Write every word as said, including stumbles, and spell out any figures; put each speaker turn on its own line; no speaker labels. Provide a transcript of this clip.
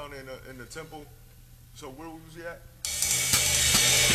down in the, in the temple. So where was he at?